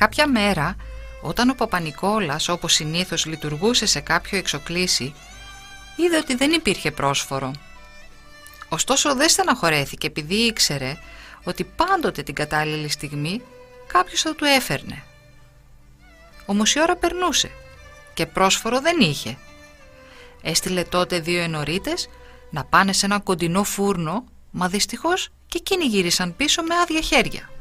Κάποια μέρα, όταν ο Παπα-Νικόλας όπως συνήθως λειτουργούσε σε κάποιο εξοκλήσι, είδε ότι δεν υπήρχε πρόσφορο. Ωστόσο δεν στεναχωρέθηκε, επειδή ήξερε ότι πάντοτε την κατάλληλη στιγμή κάποιος θα του έφερνε. Όμως η ώρα περνούσε και πρόσφορο δεν είχε. Έστειλε τότε 2 ενορίτες να πάνε σε ένα κοντινό φούρνο, μα δυστυχώς και εκείνοι γύρισαν πίσω με άδεια χέρια.